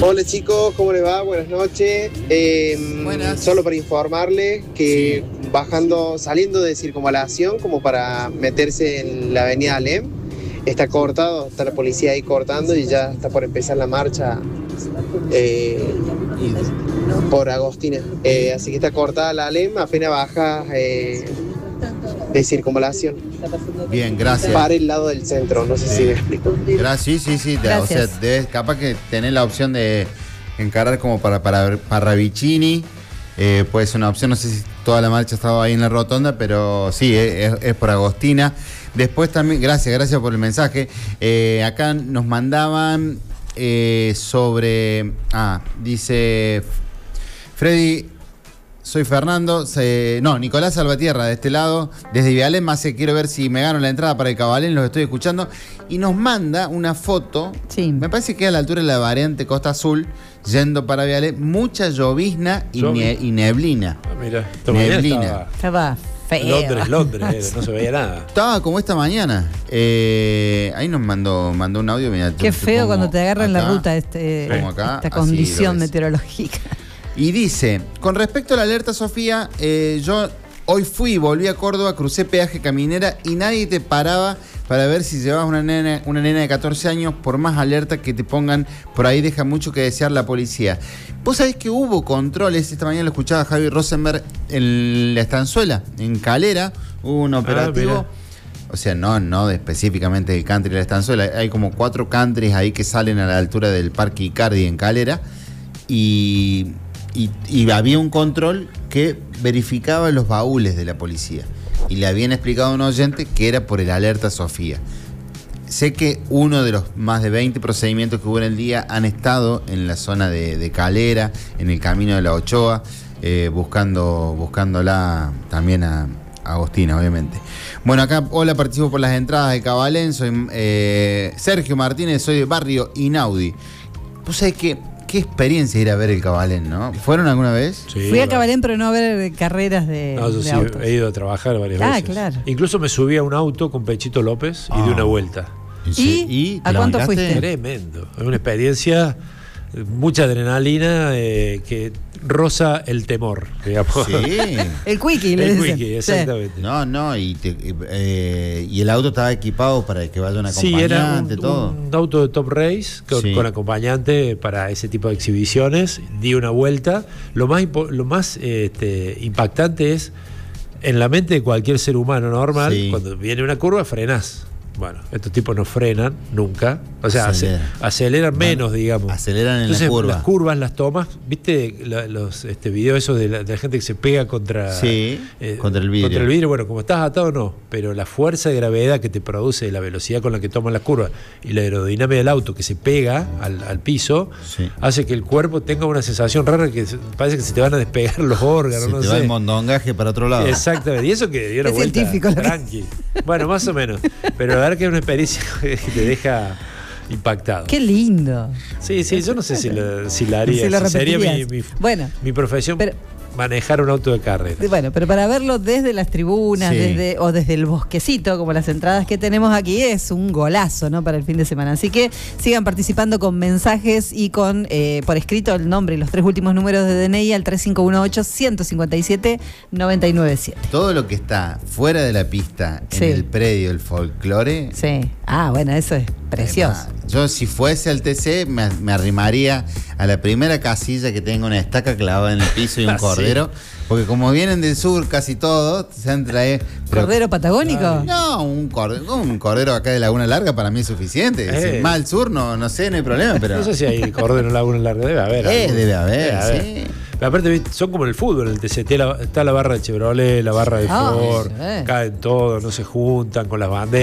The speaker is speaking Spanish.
Hola chicos, ¿cómo les va? Buenas noches. Buenas. Solo para informarles que saliendo de Circunvalación, como para meterse en la avenida Alem, está cortado, está la policía ahí cortando y ya está por empezar la marcha por Agostina. Así que está cortada la Alem, apenas baja de Circunvalación. Bien, gracias. Para el lado del centro, no sé si me explico. Sí. O sea, capaz que tenés la opción de encarar como para Ravicini. Puede ser una opción, no sé si toda la marcha estaba ahí en la rotonda, pero sí, es por Agostina. Después también, gracias por el mensaje. Acá nos mandaban dice Freddy, soy Fernando, Nicolás Salvatierra de este lado, desde Vialén, quiero ver si me gano la entrada para el Cabalén, los estoy escuchando, y nos manda una foto, me parece que a la altura de la variante Costa Azul, yendo para Vialén, mucha llovizna y neblina. Mira, neblina. Estaba feo. Londres, no se veía nada. Estaba como esta mañana. Ahí nos mandó un audio. Mirá, qué feo cuando te agarran acá, la ruta esta condición meteorológica. Y dice, con respecto a la alerta Sofía, yo hoy volví a Córdoba, crucé peaje Caminera y nadie te paraba para ver si llevabas una nena de 14 años, por más alerta que te pongan, por ahí deja mucho que desear la policía. Vos sabés que hubo controles, esta mañana lo escuchaba Javi Rosenberg en la Estanzuela, en Calera, hubo un operativo. O sea, no específicamente del country de la Estanzuela, hay como 4 countries ahí que salen a la altura del Parque Icardi en Calera y había un control que verificaba los baúles de la policía. Y le habían explicado a un oyente que era por el alerta Sofía. Sé que uno de los más de 20 procedimientos que hubo en el día han estado en la zona de Calera, en el camino de la Ochoa, buscándola también a Agostina, obviamente. Bueno, acá, hola, participo por las entradas de Cabalén, soy Sergio Martínez, soy de Barrio Inaudi. ¿Vos sabés qué experiencia ir a ver el Cabalén, no? ¿Fueron alguna vez? Sí, fui a Cabalén, pero no a ver carreras de autos. He ido a trabajar varias veces. Claro. Incluso me subí a un auto con Pechito López y di una vuelta. ¿Y a cuánto fuiste? Tremendo. Es una experiencia, mucha adrenalina que roza el temor, digamos. Sí. El quickie, le dicen. El quickie, exactamente. Y el auto estaba equipado para que vaya un acompañante, todo. Un auto de Top Race con acompañante para ese tipo de exhibiciones. Di una vuelta. Lo más impactante es, en la mente de cualquier ser humano normal, cuando viene una curva, frenás. Bueno, estos tipos no frenan nunca. O sea, aceleran menos, digamos. Aceleran en Entonces, la curva. Las curvas las tomas. ¿Viste los videos esos de la gente que se pega contra el vidrio? Contra el vidrio. Bueno, como estás atado, no. Pero la fuerza de gravedad que te produce, la velocidad con la que toman las curvas y la aerodinámica del auto que se pega al piso, hace que el cuerpo tenga una sensación rara que parece que se te van a despegar los órganos. Se te va el mondongaje para otro lado. Exactamente. Y eso que dio una vuelta tranqui. Bueno, más o menos. Pero la verdad que es una experiencia que te deja impactado. Qué lindo. Sí, yo no sé si la haría. Sería mi profesión. Manejar un auto de carrera. Bueno, pero para verlo desde las tribunas, desde el bosquecito, como las entradas que tenemos aquí, es un golazo, ¿no? Para el fin de semana. Así que sigan participando con mensajes y con por escrito el nombre y los 3 últimos números de DNI al 3518-157-997. Todo lo que está fuera de la pista, en el predio, el folclore. Sí. Bueno, eso es precioso. Yo, si fuese al TC, me arrimaría a la primera casilla que tenga una estaca clavada en el piso y un cordero. Porque como vienen del sur casi todos, se han traído. ¿Cordero patagónico? No, un cordero acá de Laguna Larga para mí es suficiente. Si más al sur, no sé, no hay problema. Pero no sé si hay cordero en Laguna Larga, debe haber. Debe haber, sí. Pero aparte, son como en el fútbol, en el TC. Está la barra de Chevrolet, la barra de Ford, caen todos, no se juntan con las banderas.